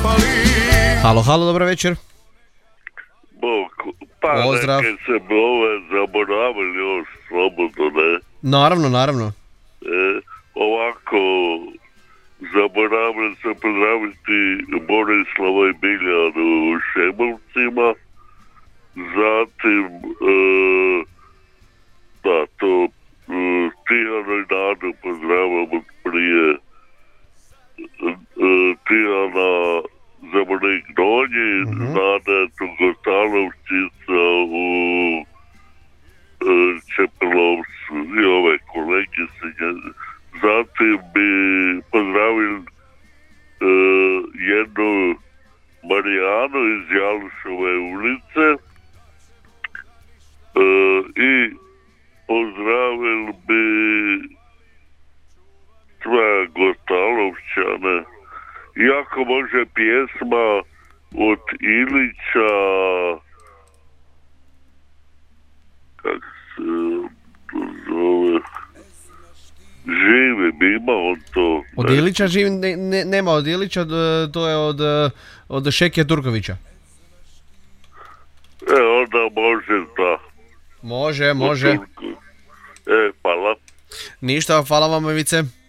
Halo, halo, dobro večer. Bog, pa Pozdrav. neke se ove zaboravili još slobodno, ne? Naravno. Ovako, zaboravili se pozdraviti Borislava i Biljanu u Šemovcima, zatim, Tijana i Nadu pozdravljam od prije, Tijana Zamonik Donji, Nada Tugotalovčica u Čepelovcu i ove kolegice. Zatim bi pozdravil jednu Marijanu iz Jalušove ulice i pozdravil bi sve Gotalovčane. Iako može pjesma od Ilića, kak se to zove, Živim, ima on to. Od Ilića živim, nema od Ilića, to je od Šekija Turkovića. Onda može da. Može. Hvala. Ništa, hvala vam, Ivice.